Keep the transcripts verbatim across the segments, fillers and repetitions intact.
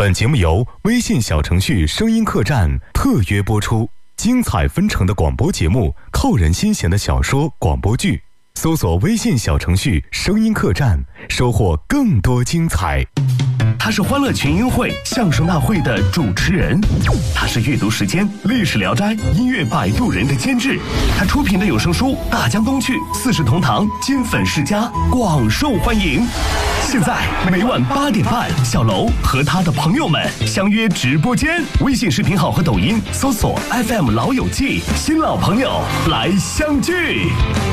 本节目由微信小程序声音客栈特约播出，精彩纷呈的广播节目，扣人心弦的小说广播剧，搜索微信小程序声音客栈，收获更多精彩。 他是欢乐群英会相声大会的主持人，他是阅读时间历史聊斋音乐摆渡人的监制，他出品的有声书《大江东去》四世同堂金粉世家广受欢迎。现在每晚八点半，小楼和他的朋友们相约直播间，微信视频号和抖音搜索 F M 老友记，新老朋友来相聚。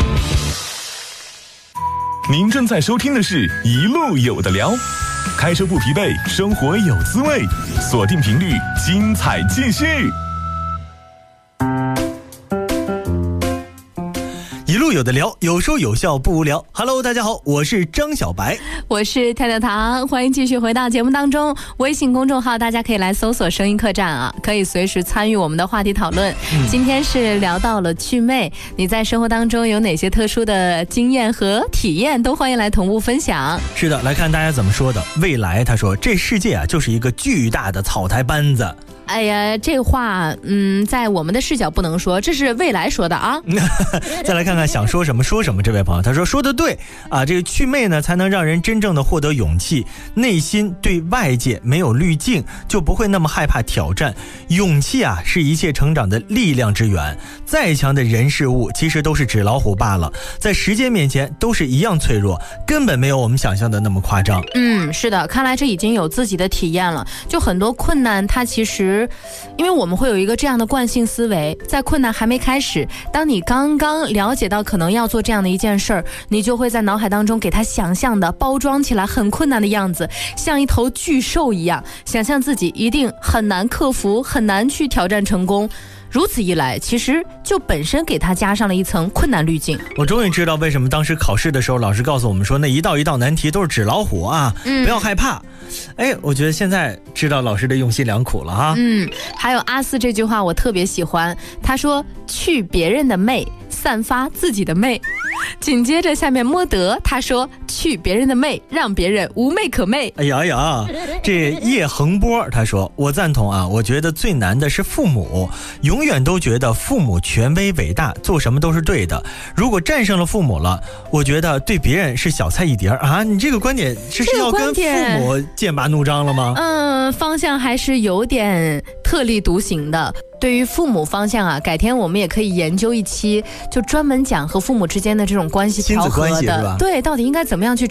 您正在收听的是一路有的聊，开车不疲惫，生活有滋味，锁定频率，精彩继续。 一路有的聊，有说有笑不无聊。 Hello， 大家好，我是张小白， 我是跳跳糖，欢迎继续回到节目当中。微信公众号大家可以来搜索声音客栈啊，可以随时参与我们的话题讨论、嗯、今天是聊到了祛魅，你在生活当中有哪些特殊的经验和体验，都欢迎来同步分享。 是的，来看大家怎么说的。未来他说，这世界啊就是一个巨大的草台班子。 哎呀，这话嗯，在我们的视角不能说，这是未来说的啊。 再来看看想说什么说什么这位朋友，他说说的对啊，这个祛魅呢才能让人真正的获得勇气，内心对外界没有滤镜，就不会那么害怕挑战。勇气啊是一切成长的力量之源，再强的人事物其实都是纸老虎罢了，在时间面前都是一样脆弱，根本没有我们想象的那么夸张。 嗯，是的，看来这已经有自己的体验了。就很多困难它其实因为我们会有一个这样的惯性思维，在困难还没开始，当你刚刚了解到可能要做这样的一件事儿，你就会在脑海当中给它想象的包装起来很困难的样子，像一头巨兽一样，想象自己一定很难克服，很难去挑战成功。如此一来，其实就本身给它加上了一层困难滤镜。 我终于知道为什么当时考试的时候老师告诉我们说那一道一道难题都是纸老虎啊、嗯、不要害怕。哎，我觉得现在知道老师的用心良苦了哈。 嗯，还有阿四这句话我特别喜欢，他说去别人的媚，散发自己的媚。紧接着下面摸得他说去别人的媚，让别人无媚可媚。 哎呀呀，这叶恒波他说我赞同啊，我觉得最难的是父母，永远都觉得父母权威伟大，做什么都是对的，如果战胜了父母了，我觉得对别人是小菜一碟啊。你这个观点是要跟父母剑拔弩张了吗？ 嗯，方向还是有点特立独行的。对于父母方向啊，改天我们也可以研究一期，就专门讲和父母之间的这种关系调和的，对，到底应该怎么样去